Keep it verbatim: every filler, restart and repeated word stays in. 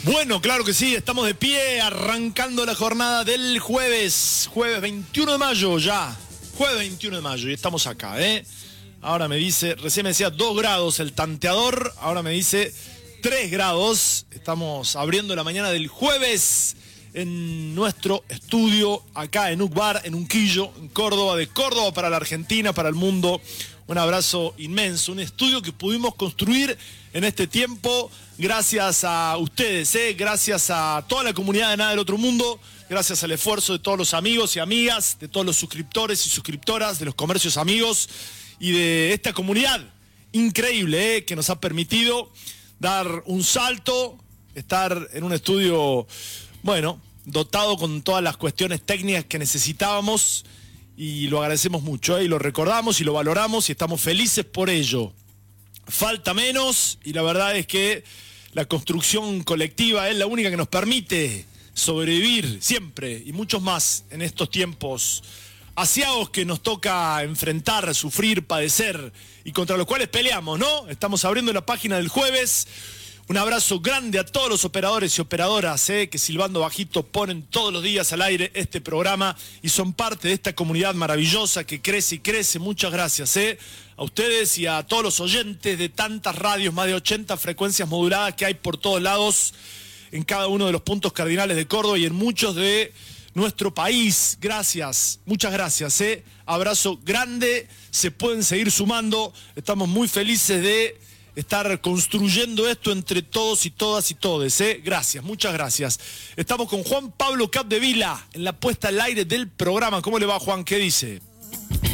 Bueno, claro que sí, estamos de pie, arrancando la jornada del jueves, jueves veintiuno de mayo ya, jueves veintiuno de mayo y estamos acá, ¿eh? Ahora me dice, recién me decía dos grados el tanteador, ahora me dice tres grados, estamos abriendo la mañana del jueves en nuestro estudio acá en Ucbar, en Unquillo, en Córdoba, de Córdoba para la Argentina, para el mundo. Un abrazo inmenso, un estudio que pudimos construir en este tiempo gracias a ustedes, ¿eh? Gracias a toda la comunidad de Nada del Otro Mundo, gracias al esfuerzo de todos los amigos y amigas, de todos los suscriptores y suscriptoras, de los comercios amigos y de esta comunidad increíble, ¿eh? Que nos ha permitido dar un salto, estar en un estudio, bueno, dotado con todas las cuestiones técnicas que necesitábamos. Y lo agradecemos mucho, ¿eh? Y lo recordamos y lo valoramos y estamos felices por ello. Falta menos y la verdad es que la construcción colectiva es la única que nos permite sobrevivir siempre y muchos más en estos tiempos asiagos que nos toca enfrentar, sufrir, padecer y contra los cuales peleamos, ¿no? Estamos abriendo la página del jueves. Un abrazo grande a todos los operadores y operadoras eh, que silbando bajito ponen todos los días al aire este programa y son parte de esta comunidad maravillosa que crece y crece. Muchas gracias eh, a ustedes y a todos los oyentes de tantas radios, más de ochenta frecuencias moduladas que hay por todos lados en cada uno de los puntos cardinales de Córdoba y en muchos de nuestro país. Gracias, muchas gracias. Eh. Abrazo grande, se pueden seguir sumando, estamos muy felices de estar construyendo esto entre todos y todas y todes, ¿eh? Gracias, muchas gracias. Estamos con Juan Pablo Capdevila en la puesta al aire del programa. ¿Cómo le va, Juan? ¿Qué dice?